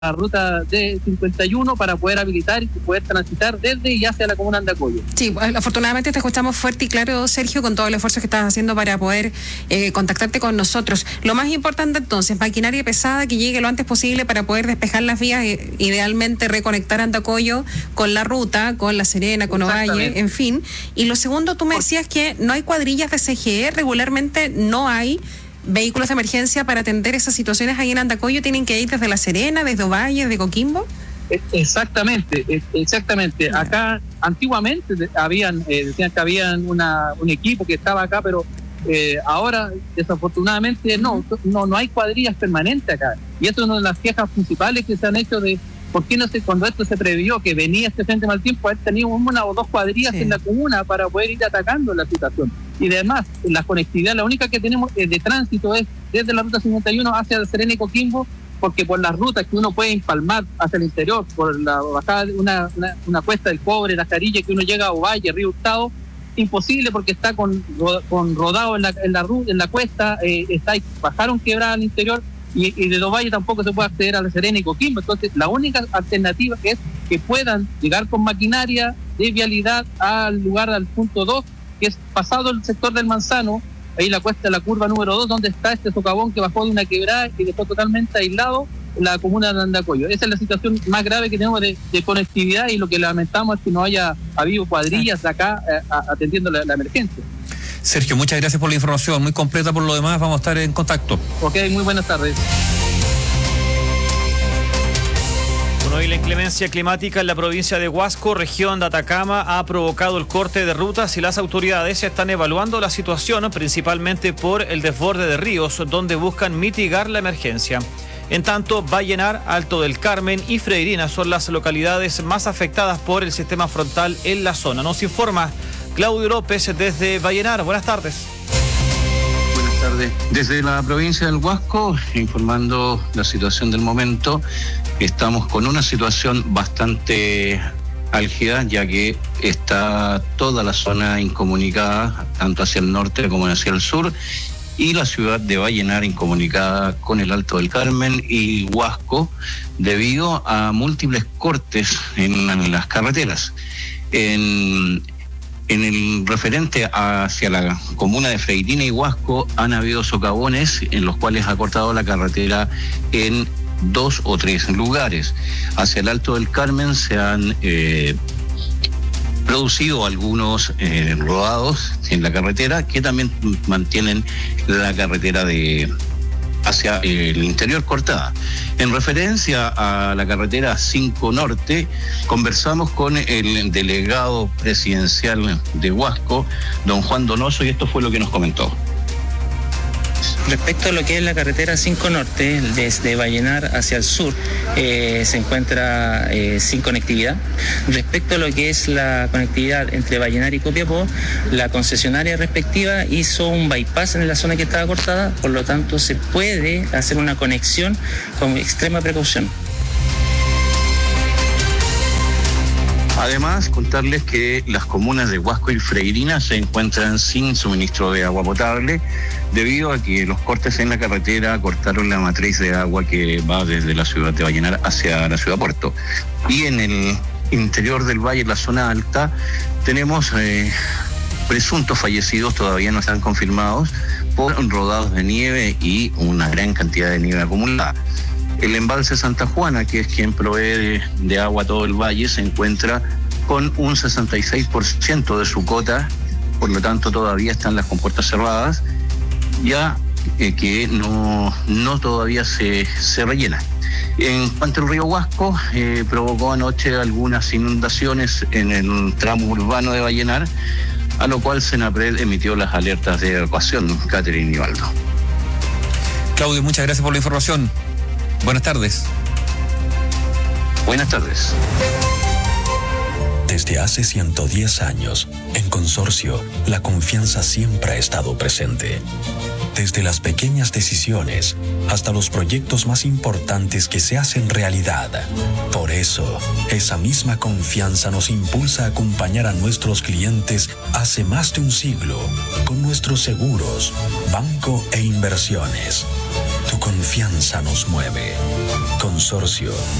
la ruta D51 para poder habilitar y poder transitar desde y hacia la comuna de Andacollo. Sí, afortunadamente te escuchamos fuerte y claro, Sergio, con todo el esfuerzo que estás haciendo para poder contactarte con nosotros. Lo más importante entonces, maquinaria pesada que llegue lo antes posible para poder despejar las vías, idealmente reconectar Andacollo con la ruta, con La Serena, con Ovalle, en fin. Y lo segundo, tú me decías que no hay cuadrillas de CGE, regularmente no hay vehículos de emergencia para atender esas situaciones ahí en Andacollo. ¿Tienen que ir desde La Serena, desde Ovalle, desde Coquimbo? Exactamente. Acá antiguamente decían que habían un equipo que estaba acá, pero ahora desafortunadamente no hay cuadrillas permanentes acá. Y esto es una de las quejas principales que se han hecho de por qué no sé, cuando esto se previó que venía este frente mal tiempo, haber tenido una o dos cuadrillas en la comuna para poder ir atacando la situación. Y además, la conectividad, la única que tenemos de tránsito es desde la ruta 51 hacia La Serena y Coquimbo, porque por las rutas que uno puede empalmar hacia el interior, por la bajada de una cuesta del Cobre, la Carilla, que uno llega a Ovalle, Río Hurtado, imposible porque está con rodado en la cuesta, bajaron quebrada al interior, y de Ovalle tampoco se puede acceder a La Serena y Coquimbo. Entonces la única alternativa es que puedan llegar con maquinaria de vialidad al lugar, al punto 2, que es pasado el sector del Manzano, ahí la cuesta, la curva número 2, donde está este socavón que bajó de una quebrada y dejó totalmente aislado la comuna de Andacollo. Esa es la situación más grave que tenemos de conectividad, y lo que lamentamos es que no haya habido cuadrillas de acá atendiendo la emergencia. Sergio, muchas gracias por la información, muy completa por lo demás, vamos a estar en contacto. Ok, muy buenas tardes. Hoy la inclemencia climática en la provincia de Huasco, región de Atacama, ha provocado el corte de rutas y las autoridades están evaluando la situación, principalmente por el desborde de ríos, donde buscan mitigar la emergencia. En tanto, Vallenar, Alto del Carmen y Freirina son las localidades más afectadas por el sistema frontal en la zona. Nos informa Claudio López desde Vallenar. Buenas tardes. Buenas tardes. Desde la provincia del Huasco, informando la situación del momento, estamos con una situación bastante álgida, ya que está toda la zona incomunicada, tanto hacia el norte como hacia el sur, y la ciudad de Vallenar incomunicada con el Alto del Carmen y Huasco, debido a múltiples cortes en las carreteras. En el referente hacia la comuna de Freirina y Huasco han habido socavones en los cuales ha cortado la carretera en 2 o 3 lugares. Hacia el Alto del Carmen se han producido algunos rodados en la carretera que también mantienen la carretera hacia el interior cortada. En referencia a la carretera 5 Norte, conversamos con el delegado presidencial de Huasco, don Juan Donoso, y esto fue lo que nos comentó. Respecto a lo que es la carretera 5 Norte, desde Vallenar hacia el sur, se encuentra sin conectividad. Respecto a lo que es la conectividad entre Vallenar y Copiapó, la concesionaria respectiva hizo un bypass en la zona que estaba cortada, por lo tanto se puede hacer una conexión con extrema precaución. Además, contarles que las comunas de Huasco y Freirina se encuentran sin suministro de agua potable debido a que los cortes en la carretera cortaron la matriz de agua que va desde la ciudad de Vallenar hacia la ciudad Puerto. Y en el interior del valle, en la zona alta, tenemos presuntos fallecidos, todavía no están confirmados, por rodados de nieve y una gran cantidad de nieve acumulada. El embalse Santa Juana, que es quien provee de agua a todo el valle, se encuentra con un 66% de su cota, por lo tanto todavía están las compuertas cerradas, ya que no todavía se rellena. En cuanto al río Huasco, provocó anoche algunas inundaciones en el tramo urbano de Vallenar, a lo cual Senapred emitió las alertas de evacuación. Catherine y Valdo. Claudio, muchas gracias por la información. Buenas tardes. Buenas tardes. Desde hace 110 años, en Consorcio, la confianza siempre ha estado presente. Desde las pequeñas decisiones hasta los proyectos más importantes que se hacen realidad. Por eso, esa misma confianza nos impulsa a acompañar a nuestros clientes hace más de un siglo con nuestros seguros, banco e inversiones. Tu confianza nos mueve. Consorcio,